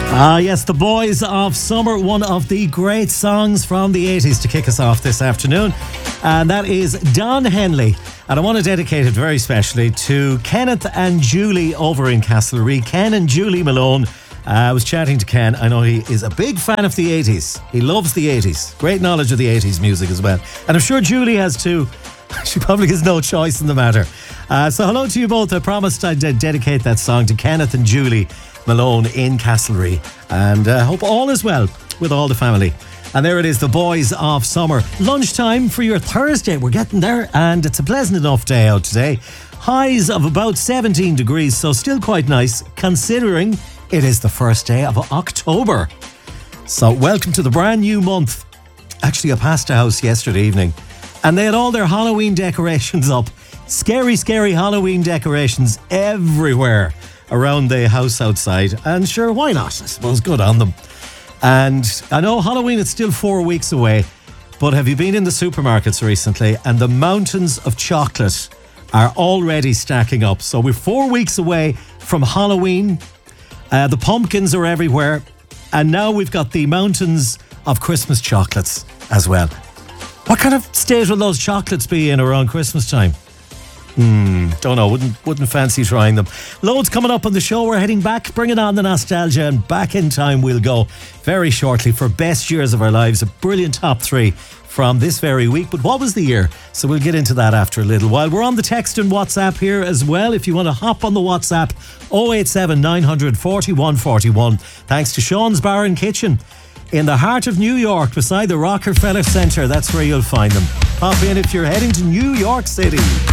Yes, The Boys of Summer, one of the great songs from the 80s to kick us off this afternoon. And that is Don Henley. And I want to dedicate it very specially to Kenneth and Julie over in Castlereagh. Ken and Julie Malone. I was chatting to Ken. I know he is a big fan of the 80s. He loves the 80s. Great knowledge of the 80s music as well. And I'm sure Julie has too. She probably has no choice in the matter. So hello to you both. I promised I'd dedicate that song to Kenneth and Julie Malone in Castlereagh, and hope all is well with all the family. And there it is, The Boys of Summer. Lunchtime for your Thursday. We're getting there, and it's a pleasant enough day out today. Highs of about 17 degrees, so still quite nice considering it is the first day of October. So welcome to the brand new month. Actually, I passed a house yesterday evening and they had all their Halloween decorations up. Scary, scary Halloween decorations everywhere around the house outside. And sure, why not? I suppose good on them. And I know Halloween is still 4 weeks away, but have you been in the supermarkets recently? And the mountains of chocolate are already stacking up. So we're 4 weeks away from Halloween. The pumpkins are everywhere. And now we've got the mountains of Christmas chocolates as well. What kind of state will those chocolates be in around Christmas time? Don't know, wouldn't fancy trying them. Loads coming up on the show. We're heading back, bringing on the nostalgia, and back in time we'll go very shortly for best years of our lives. A brilliant top three from this very week. But what was the year? So we'll get into that after a little while. We're on the text and WhatsApp here as well. If you want to hop on the WhatsApp, 087 900 4141. Thanks to Sean's Bar and Kitchen in the heart of New York, beside the Rockefeller Center. That's where you'll find them. Pop in if you're heading to New York City.